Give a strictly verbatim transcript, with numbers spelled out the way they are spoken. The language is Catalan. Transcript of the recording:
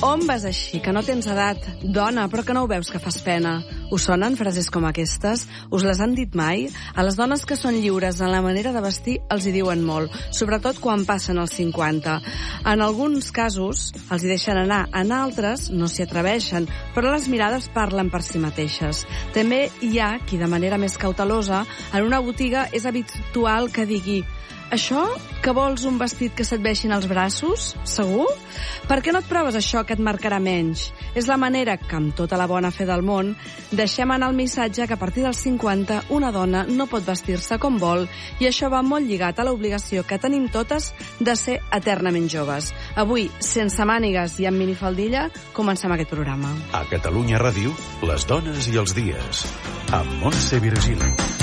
On vas així, que no tens edat? Dona, però que no ho veus que fas pena? Us sonen frases com aquestes? Us les han dit mai? A les dones que són lliures en la manera de vestir els hi diuen molt, sobretot quan passen els cinquanta. En alguns casos els hi deixen anar, en altres no s'hi atreveixen, però les mirades parlen per si mateixes. També hi ha qui de manera més cautelosa en una botiga és habitual que digui: això, que vols un vestit que se't veixin els braços? Segur? Per què no et proves això que et marcarà menys? És la manera que, amb tota la bona fe del món, deixem anar el missatge que a partir dels cinquanta una dona no pot vestir-se com vol, i això va molt lligat a l'obligació que tenim totes de ser eternament joves. Avui, sense mànigues i amb minifaldilla, comencem aquest programa. A Catalunya Ràdio, les dones i els dies, amb Montse Virgili.